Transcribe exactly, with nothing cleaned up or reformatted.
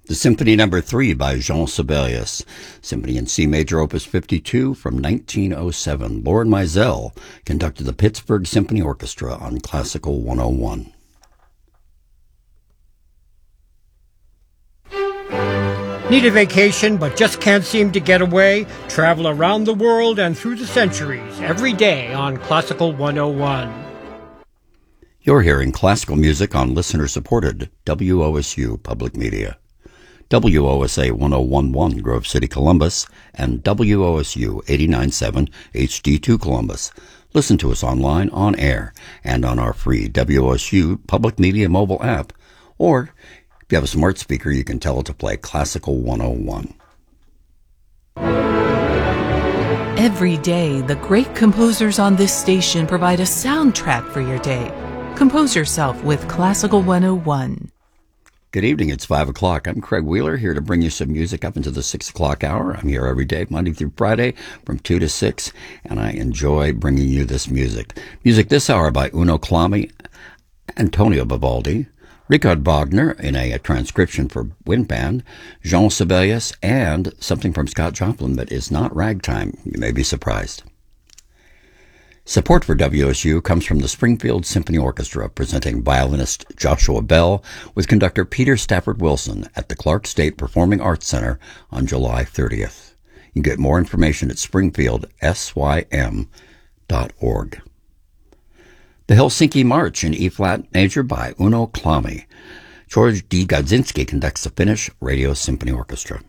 The Symphony Number three by Jean Sibelius. Symphony in C Major, Opus fifty-two from nineteen oh seven. Lord Mizell conducted the Pittsburgh Symphony Orchestra on Classical one oh one. Need a vacation but just can't seem to get away? Travel around the world and through the centuries every day on Classical one oh one. You're hearing classical music on listener-supported W O S U Public Media. W O S A one oh one point one Grove City, Columbus, and W O S U eighty-nine point seven H D two Columbus. Listen to us online, on air, and on our free W O S U Public Media mobile app. Or, if you have a smart speaker, you can tell it to play Classical one oh one. Every day, the great composers on this station provide a soundtrack for your day. Compose yourself with Classical one oh one. Good evening, it's five o'clock. I'm Craig Wheeler, here to bring you some music up into the six o'clock hour. I'm here every day, Monday through Friday, from two to six, and I enjoy bringing you this music. Music this hour by Uno Clami, Antonio Vivaldi, Richard Wagner in a, a transcription for wind band, Jean Sibelius, and something from Scott Joplin that is not ragtime. You may be surprised. Support for W O S U comes from the Springfield Symphony Orchestra, presenting violinist Joshua Bell with conductor Peter Stafford Wilson at the Clark State Performing Arts Center on July thirtieth. You can get more information at springfield s y m dot org. The Helsinki March in E-flat major by Uno Clami. George D. Godzinski conducts the Finnish Radio Symphony Orchestra.